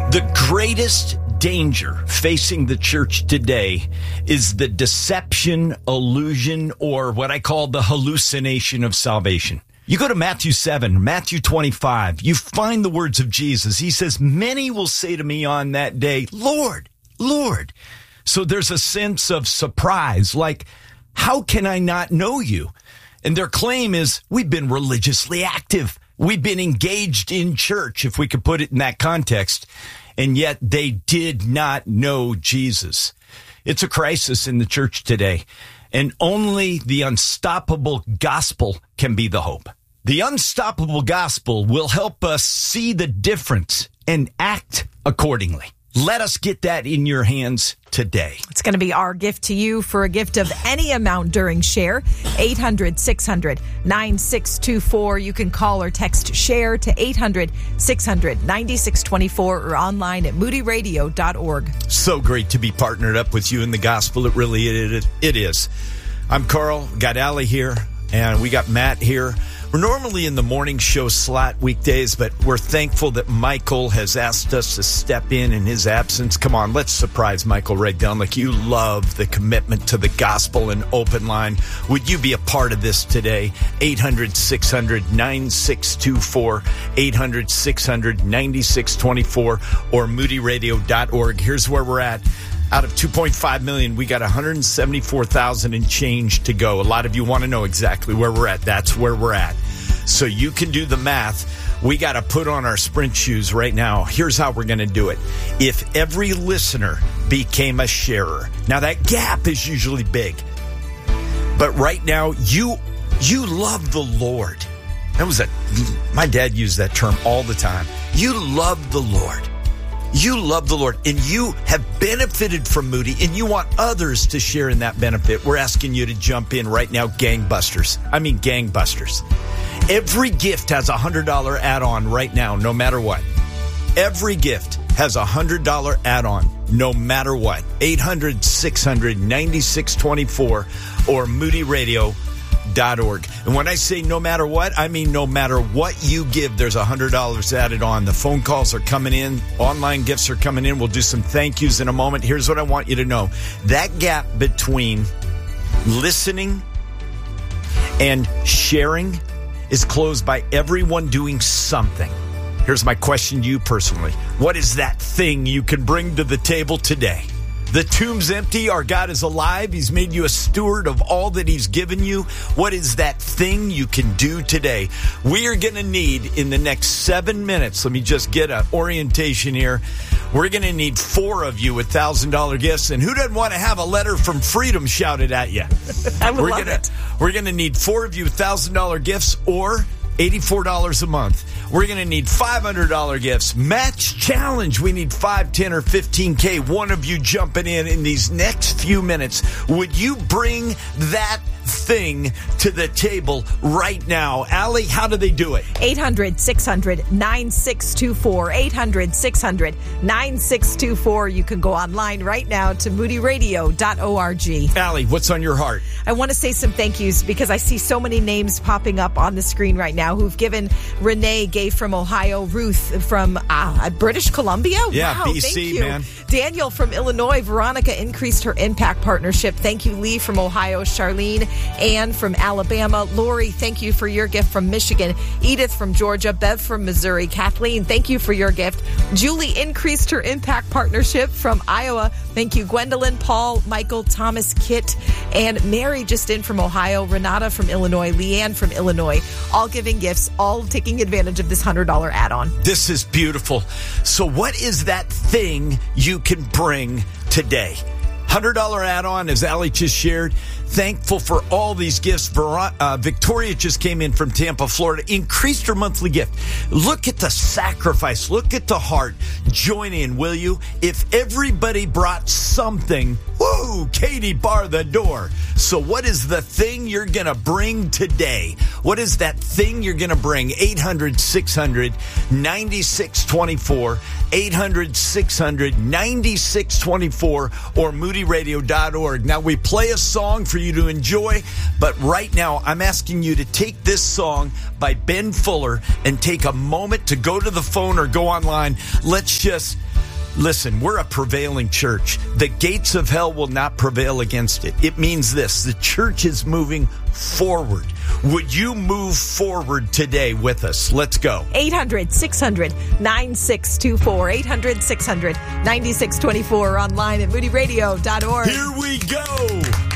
The greatest danger facing the church today is the deception, illusion, or what I call the hallucination of salvation. You go to Matthew 7, Matthew 25, you find the words of Jesus. He says, many will say to me on that day, Lord, Lord. So there's a sense of surprise, like, how can I not know you? And their claim is, we've been religiously active. We've been engaged in church, if we could put it in that context. And yet they did not know Jesus. It's a crisis in the church today. And only the unstoppable gospel can be the hope. The unstoppable gospel will help us see the difference and act accordingly. Let us get that in your hands today. It's going to be our gift to you for a gift of any amount during Share. 800-600-9624. You can call or text Share to 800-600-9624 or online at moodyradio.org. So great to be partnered up with you in the gospel. It really is. I'm Carl, got Allie here, and we got Matt here. We're normally in the morning show slot weekdays, but we're thankful that Michael has asked us to step in his absence. Come on, let's surprise Michael right down. Like, you love the commitment to the gospel and open line. Would you be a part of this today? 800-600-9624, 800-600-9624, or moodyradio.org. Here's where we're at. Out of 2.5 million, we got 174,000 and change to go. A lot of you want to know exactly where we're at. That's where we're at. So you can do the math. We got to put on our sprint shoes right now. Here's how we're going to do it. If every listener became a sharer. Now, that gap is usually big. But right now, you love the Lord. My dad used that term all the time. You love the Lord. You love the Lord, and you have benefited from Moody, and you want others to share in that benefit. We're asking you to jump in right now, gangbusters. I mean gangbusters. Every gift has a $100 add-on right now, no matter what. Every gift has a $100 add-on, no matter what. 800-600-9624 or moodyradio.org. And when I say no matter what, I mean no matter what you give, there's $100 added on. The phone calls are coming in. Online gifts are coming in. We'll do some thank yous in a moment. Here's what I want you to know. That gap between listening and sharing is closed by everyone doing something. Here's my question to you personally. What is that thing you can bring to the table today? The tomb's empty. Our God is alive. He's made you a steward of all that he's given you. What is that thing you can do today? We are going to need, in the next 7 minutes, let me just get an orientation here. We're going to need 4 of you with $1,000 gifts. And who doesn't want to have a letter from freedom shouted at you? I would love it. We're going to need 4 of you with $1,000 gifts or $84 a month. We're going to need $500 gifts. Match challenge. We need 5, 10, or 15K. One of you jumping in these next few minutes. Would you bring that thing to the table right now? Allie, how do they do it? 800-600-9624. 800-600-9624. You can go online right now to moodyradio.org. Allie, what's on your heart? I want to say some thank yous because I see so many names popping up on the screen right now who've given. Renee gave from Ohio. Ruth from British Columbia. Yeah, wow, BC, thank you. man. Daniel from Illinois. Veronica increased her impact partnership. Thank you, Lee from Ohio. Charlene, Ann from Alabama. Lori, thank you for your gift from Michigan. Edith from Georgia. Bev from Missouri. Kathleen, thank you for your gift. Julie increased her impact partnership from Iowa. Thank you, Gwendolyn, Paul, Michael, Thomas, Kit, and Mary just in from Ohio. Renata from Illinois. Leanne from Illinois. All giving gifts, all taking advantage of this $100 add-on. This is beautiful. So what is that thing you can bring today? $100 add-on, as Allie just shared. Thankful for all these gifts. Victoria just came in from Tampa, Florida, increased her monthly gift. Look at the sacrifice. Look at the heart. Join in, will you? If everybody brought something, woo, Katie bar the door. So what is the thing you're going to bring today? What is that thing you're going to bring? 800-600-9624, 800-600-9624, or moodyradio.org. Now, we play a song for you to enjoy, but right now I'm asking you to take this song by Ben Fuller and take a moment to go to the phone or go online. Let's just Listen, we're a prevailing church. The gates of hell will not prevail against it. It means this: the church is moving forward. Would you move forward today with us? Let's go. 800-600-9624. 800-600-9624. Online at moodyradio.org. Here we go.